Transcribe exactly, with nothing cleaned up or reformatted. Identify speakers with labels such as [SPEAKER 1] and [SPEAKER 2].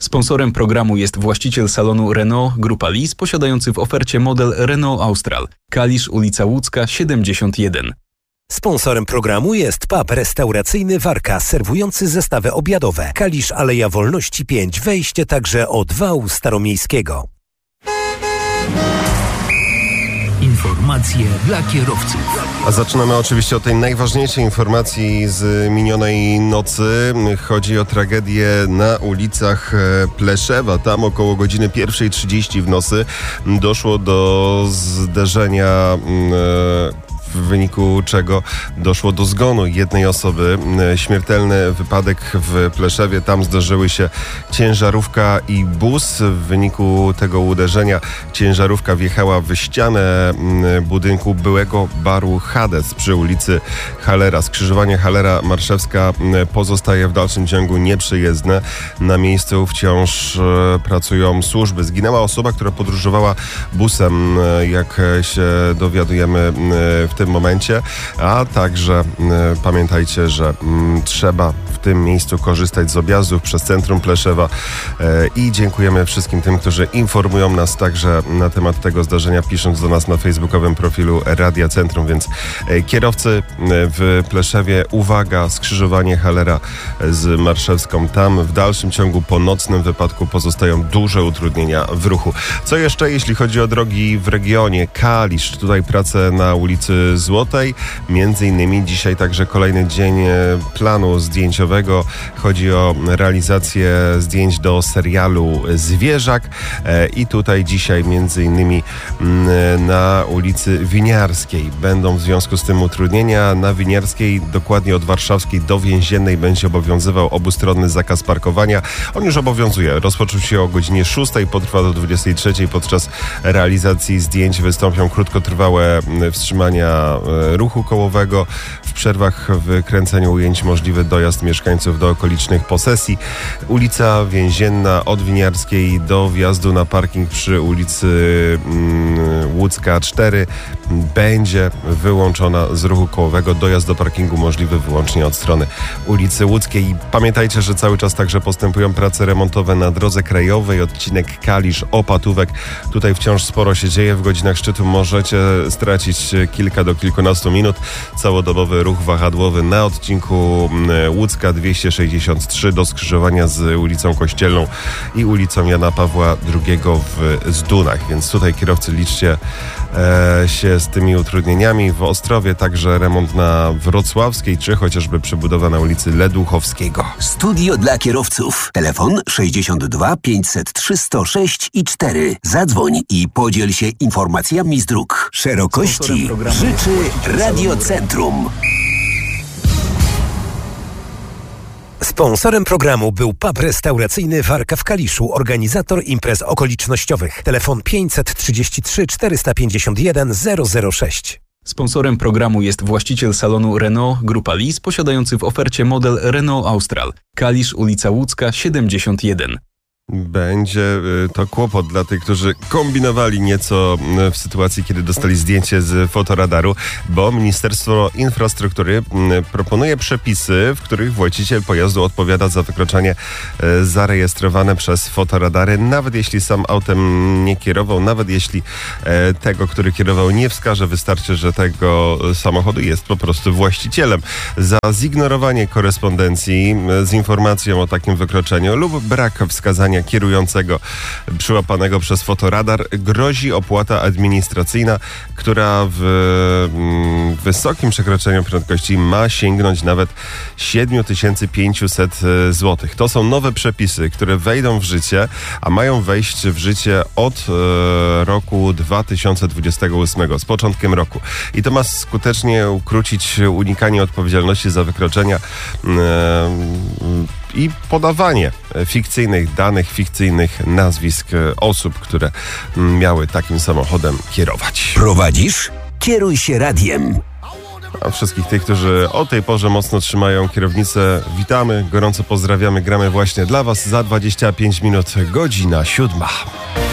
[SPEAKER 1] Sponsorem programu jest właściciel salonu Renault Grupa Lis, posiadający w ofercie model Renault Austral. Kalisz, ulica Łódzka, siedemdziesiąt jeden.
[SPEAKER 2] Sponsorem programu jest pub restauracyjny Warka, serwujący zestawy obiadowe. Kalisz, Aleja Wolności pięć, wejście także od wału staromiejskiego.
[SPEAKER 3] Informacje dla kierowców.
[SPEAKER 4] A zaczynamy oczywiście od tej najważniejszej informacji z minionej nocy. Chodzi o tragedię na ulicach Pleszewa. Tam około godziny pierwszej trzydzieści w nocy doszło do zderzenia, w wyniku czego doszło do zgonu jednej osoby. Śmiertelny wypadek w Pleszewie. Tam zdarzyły się ciężarówka i bus. W wyniku tego uderzenia ciężarówka wjechała w ścianę budynku byłego baru Hades przy ulicy Halera. Skrzyżowanie Halera-Marszewska pozostaje w dalszym ciągu nieprzejezdne. Na miejscu wciąż pracują służby. Zginęła osoba, która podróżowała busem, jak się dowiadujemy w tym momencie, a także e, pamiętajcie, że m, trzeba w tym miejscu korzystać z objazdów przez centrum Pleszewa e, i dziękujemy wszystkim tym, którzy informują nas także na temat tego zdarzenia, pisząc do nas na facebookowym profilu Radia Centrum, więc e, kierowcy e, w Pleszewie, uwaga, skrzyżowanie Halera z Marszewską, tam w dalszym ciągu po nocnym wypadku pozostają duże utrudnienia w ruchu. Co jeszcze, jeśli chodzi o drogi w regionie? Kalisz, tutaj prace na ulicy Złotej. Między innymi dzisiaj także kolejny dzień planu zdjęciowego. Chodzi o realizację zdjęć do serialu Zwierzak i tutaj dzisiaj między innymi na ulicy Winiarskiej będą w związku z tym utrudnienia. Na Winiarskiej, dokładnie od Warszawskiej do Więziennej, będzie obowiązywał obustronny zakaz parkowania. On już obowiązuje. Rozpoczął się o godzinie szóstej, potrwa do dwudziestej trzeciej. Podczas realizacji zdjęć wystąpią krótkotrwałe wstrzymania ruchu kołowego. W przerwach w kręceniu ujęć możliwy dojazd mieszkańców do okolicznych posesji. Ulica Więzienna od Winiarskiej do wjazdu na parking przy ulicy mm, Łódzka cztery będzie wyłączona z ruchu kołowego. Dojazd do parkingu możliwy wyłącznie od strony ulicy Łódzkiej. I pamiętajcie, że cały czas także postępują prace remontowe na drodze krajowej, odcinek Kalisz-Opatówek. Tutaj wciąż sporo się dzieje. W godzinach szczytu możecie stracić kilka do kilkunastu minut. Całodobowy ruch wahadłowy na odcinku Łódzka dwieście sześćdziesiąt trzy do skrzyżowania z ulicą Kościelną i ulicą Jana Pawła drugiego w Zdunach. Więc tutaj kierowcy liczcie e, się z tymi utrudnieniami. W Ostrowie także remont na Wrocławskiej, czy chociażby przebudowa na ulicy Leduchowskiego.
[SPEAKER 3] Studio dla kierowców. Telefon sześćdziesiąt dwa pięćset trzy sto sześć i cztery. Zadzwoń i podziel się informacjami z dróg. Szerokości życzy Radio Centrum.
[SPEAKER 2] Sponsorem programu był pub restauracyjny Warka w Kaliszu, organizator imprez okolicznościowych. Telefon pięćset trzydzieści trzy czterysta pięćdziesiąt jeden zero zero sześć.
[SPEAKER 1] Sponsorem programu jest właściciel salonu Renault Grupa Lis, posiadający w ofercie model Renault Austral. Kalisz, ulica Łódzka, siedemdziesiąt jeden.
[SPEAKER 4] Będzie to kłopot dla tych, którzy kombinowali nieco w sytuacji, kiedy dostali zdjęcie z fotoradaru, bo Ministerstwo Infrastruktury proponuje przepisy, w których właściciel pojazdu odpowiada za wykroczenie zarejestrowane przez fotoradary, nawet jeśli sam autem nie kierował, nawet jeśli tego, który kierował, nie wskaże. Wystarczy, że tego samochodu jest po prostu właścicielem. Za zignorowanie korespondencji z informacją o takim wykroczeniu lub brak wskazania kierującego przyłapanego przez fotoradar grozi opłata administracyjna, która w mm, wysokim przekroczeniu prędkości ma sięgnąć nawet siedem tysięcy pięćset złotych. To są nowe przepisy, które wejdą w życie, a mają wejść w życie od e, roku dwa tysiące dwudziestego ósmego, z początkiem roku. I to ma skutecznie ukrócić unikanie odpowiedzialności za wykroczenia e, i podawanie fikcyjnych danych, fikcyjnych nazwisk osób, które miały takim samochodem kierować.
[SPEAKER 3] Prowadzisz? Kieruj się radiem.
[SPEAKER 4] A wszystkich tych, którzy o tej porze mocno trzymają kierownicę, witamy, gorąco pozdrawiamy, gramy właśnie dla Was za dwadzieścia pięć minut, godzina siódma.